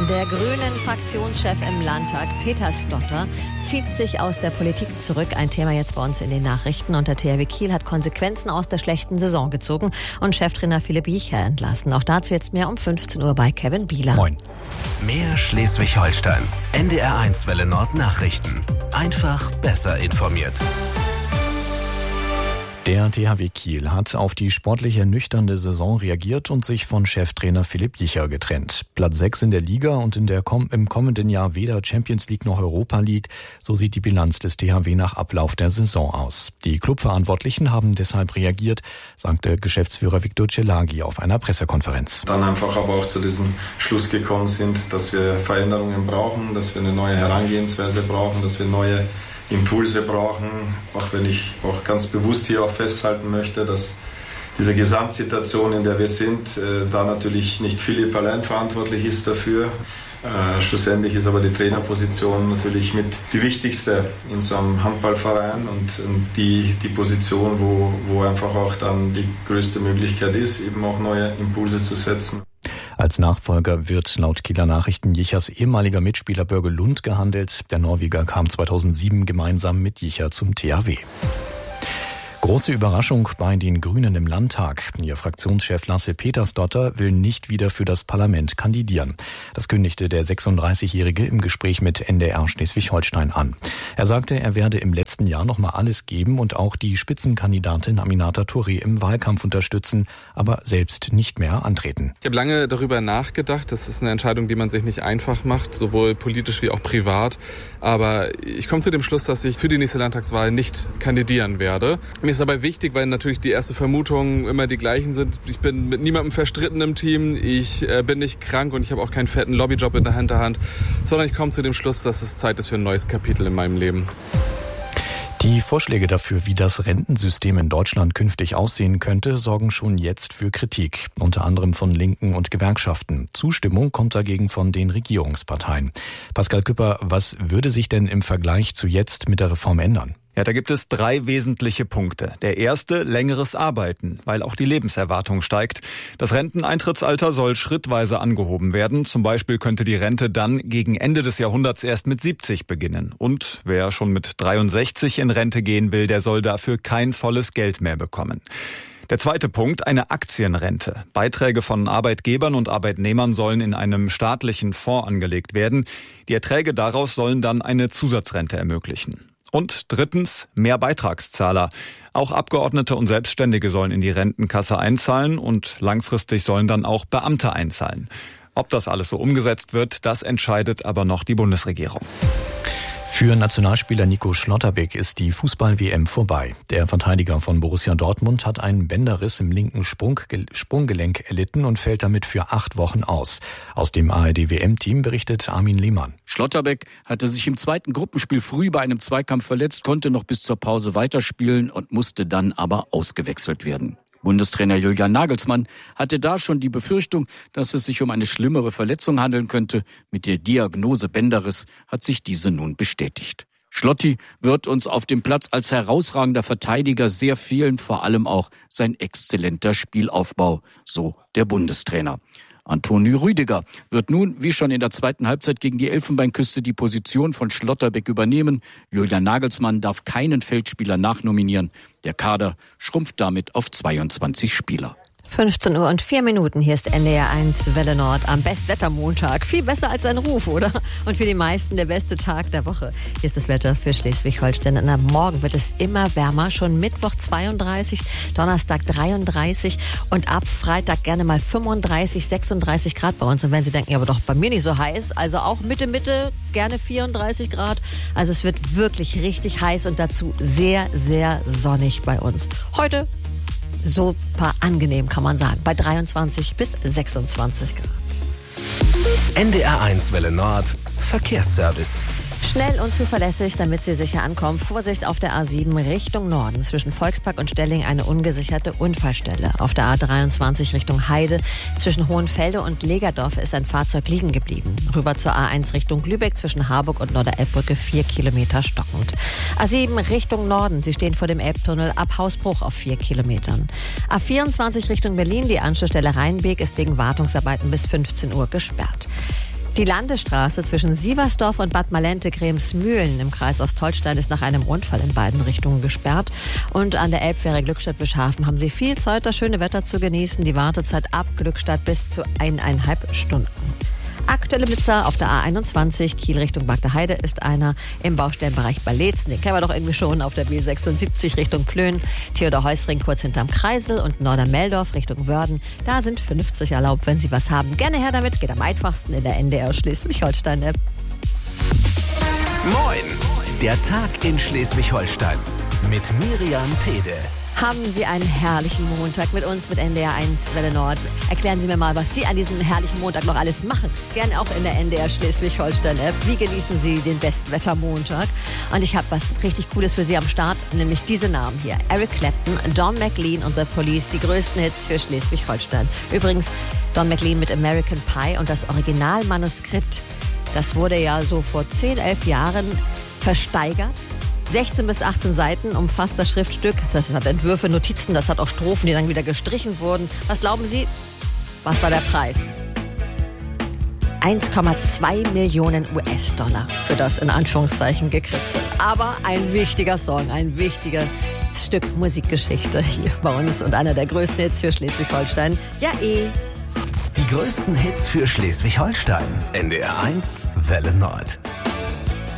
Der Grünen-Fraktionschef im Landtag, Peter Stotter, zieht sich aus der Politik zurück. Ein Thema jetzt bei uns in den Nachrichten. Und der THW Kiel hat Konsequenzen aus der schlechten Saison gezogen und Cheftrainer Philipp Jicher entlassen. Auch dazu jetzt mehr um 15 Uhr bei Kevin Bieler. Moin. Mehr Schleswig-Holstein. NDR1 Welle Nord Nachrichten. Einfach besser informiert. Der THW Kiel hat auf die sportlich ernüchternde Saison reagiert und sich von Cheftrainer Philipp Jicher getrennt. Platz 6 in der Liga und im kommenden Jahr weder Champions League noch Europa League. So sieht die Bilanz des THW nach Ablauf der Saison aus. Die Clubverantwortlichen haben deshalb reagiert, sagte Geschäftsführer Viktor Celagi auf einer Pressekonferenz. Dann einfach aber auch zu diesem Schluss gekommen sind, dass wir Veränderungen brauchen, dass wir eine neue Herangehensweise brauchen, dass wir neue Impulse brauchen, auch wenn ich auch ganz bewusst hier auch festhalten möchte, dass diese Gesamtsituation, in der wir sind, da natürlich nicht Philipp allein verantwortlich ist dafür. Schlussendlich ist aber die Trainerposition natürlich mit die wichtigste in so einem Handballverein und die Position, wo einfach auch dann die größte Möglichkeit ist, eben auch neue Impulse zu setzen. Als Nachfolger wird laut Kieler Nachrichten Jichers ehemaliger Mitspieler Börge Lund gehandelt. Der Norweger kam 2007 gemeinsam mit Jicher zum THW. Große Überraschung bei den Grünen im Landtag. Ihr Fraktionschef Lasse Petersdotter will nicht wieder für das Parlament kandidieren. Das kündigte der 36-Jährige im Gespräch mit NDR Schleswig-Holstein an. Er sagte, er werde im letzten Jahr noch mal alles geben und auch die Spitzenkandidatin Aminata Touré im Wahlkampf unterstützen, aber selbst nicht mehr antreten. Ich habe lange darüber nachgedacht. Das ist eine Entscheidung, die man sich nicht einfach macht, sowohl politisch wie auch privat. Aber ich komme zu dem Schluss, dass ich für die nächste Landtagswahl nicht kandidieren werde. Mir ist dabei wichtig, weil natürlich die ersten Vermutungen immer die gleichen sind. Ich bin mit niemandem verstritten im Team, ich bin nicht krank und ich habe auch keinen fetten Lobbyjob in der Hinterhand, sondern ich komme zu dem Schluss, dass es Zeit ist für ein neues Kapitel in meinem Leben. Die Vorschläge dafür, wie das Rentensystem in Deutschland künftig aussehen könnte, sorgen schon jetzt für Kritik, unter anderem von Linken und Gewerkschaften. Zustimmung kommt dagegen von den Regierungsparteien. Pascal Küpper, was würde sich denn im Vergleich zu jetzt mit der Reform ändern? Ja, da gibt es 3 wesentliche Punkte. Der erste, längeres Arbeiten, weil auch die Lebenserwartung steigt. Das Renteneintrittsalter soll schrittweise angehoben werden. Zum Beispiel könnte die Rente dann gegen Ende des Jahrhunderts erst mit 70 beginnen. Und wer schon mit 63 in Rente gehen will, der soll dafür kein volles Geld mehr bekommen. Der zweite Punkt, eine Aktienrente. Beiträge von Arbeitgebern und Arbeitnehmern sollen in einem staatlichen Fonds angelegt werden. Die Erträge daraus sollen dann eine Zusatzrente ermöglichen. Und drittens, mehr Beitragszahler. Auch Abgeordnete und Selbstständige sollen in die Rentenkasse einzahlen und langfristig sollen dann auch Beamte einzahlen. Ob das alles so umgesetzt wird, das entscheidet aber noch die Bundesregierung. Für Nationalspieler Nico Schlotterbeck ist die Fußball-WM vorbei. Der Verteidiger von Borussia Dortmund hat einen Bänderriss im linken Sprunggelenk erlitten und fällt damit für 8 Wochen aus. Aus dem ARD-WM-Team berichtet Armin Lehmann. Schlotterbeck hatte sich im zweiten Gruppenspiel früh bei einem Zweikampf verletzt, konnte noch bis zur Pause weiterspielen und musste dann aber ausgewechselt werden. Bundestrainer Julian Nagelsmann hatte da schon die Befürchtung, dass es sich um eine schlimmere Verletzung handeln könnte. Mit der Diagnose Bänderriss hat sich diese nun bestätigt. Schlotti wird uns auf dem Platz als herausragender Verteidiger sehr fehlen, vor allem auch sein exzellenter Spielaufbau, so der Bundestrainer. Antonio Rüdiger wird nun, wie schon in der zweiten Halbzeit gegen die Elfenbeinküste, die Position von Schlotterbeck übernehmen. Julian Nagelsmann darf keinen Feldspieler nachnominieren. Der Kader schrumpft damit auf 22 Spieler. 15 Uhr und 4 Minuten. Hier ist NDR1 Welle Nord am Bestwettermontag. Viel besser als ein Ruf, oder? Und für die meisten der beste Tag der Woche. Hier ist das Wetter für Schleswig-Holstein. Und am Morgen wird es immer wärmer. Schon Mittwoch 32, Donnerstag 33 und ab Freitag gerne mal 35, 36 Grad bei uns. Und wenn Sie denken, ja, aber doch bei mir nicht so heiß, also auch Mitte, gerne 34 Grad. Also es wird wirklich richtig heiß und dazu sehr, sehr sonnig bei uns. Heute super angenehm, kann man sagen. Bei 23 bis 26 Grad. NDR1 Welle Nord, Verkehrsservice. Schnell und zuverlässig, damit Sie sicher ankommen. Vorsicht auf der A7 Richtung Norden. Zwischen Volkspark und Stelling eine ungesicherte Unfallstelle. Auf der A23 Richtung Heide. Zwischen Hohenfelde und Legerdorf ist ein Fahrzeug liegen geblieben. Rüber zur A1 Richtung Lübeck. Zwischen Harburg und Norderelbbrücke 4 Kilometer stockend. A7 Richtung Norden. Sie stehen vor dem Elbtunnel ab Hausbruch auf 4 Kilometern. A24 Richtung Berlin. Die Anschlussstelle Rheinbeek ist wegen Wartungsarbeiten bis 15 Uhr gesperrt. Die Landesstraße zwischen Sieversdorf und Bad Malente-Kremsmühlen im Kreis Ostholstein ist nach einem Unfall in beiden Richtungen gesperrt. Und an der Elbfähre Glückstadt-Wischhafen haben Sie viel Zeit, das schöne Wetter zu genießen. Die Wartezeit ab Glückstadt bis zu 1,5 Stunden. Aktuelle Blitzer auf der A21 Kiel Richtung Bagdeheide ist einer im Baustellenbereich bei Leetzen. Den kennen wir doch irgendwie schon. Auf der B76 Richtung Plön, Theodor-Heuss-Ring kurz hinterm Kreisel und Nordermeldorf Richtung Wörden. Da sind 50 erlaubt. Wenn Sie was haben, gerne her damit. Geht am einfachsten in der NDR Schleswig-Holstein-App. Moin, der Tag in Schleswig-Holstein mit Miriam Pede. Haben Sie einen herrlichen Montag mit uns, mit NDR 1 Welle Nord. Erklären Sie mir mal, was Sie an diesem herrlichen Montag noch alles machen. Gerne auch in der NDR Schleswig-Holstein-App. Wie genießen Sie den Bestwettermontag? Und ich habe was richtig Cooles für Sie am Start, nämlich diese Namen hier. Eric Clapton, Don McLean und The Police, die größten Hits für Schleswig-Holstein. Übrigens, Don McLean mit American Pie und das Originalmanuskript, das wurde ja so vor 10, 11 Jahren versteigert. 16 bis 18 Seiten umfasst das Schriftstück. Das hat Entwürfe, Notizen, das hat auch Strophen, die dann wieder gestrichen wurden. Was glauben Sie? Was war der Preis? 1,2 Millionen US-Dollar für das in Anführungszeichen gekritzel. Aber ein wichtiger Song, ein wichtiges Stück Musikgeschichte hier bei uns und einer der größten Hits für Schleswig-Holstein. Ja, Die größten Hits für Schleswig-Holstein. NDR 1 Welle Nord.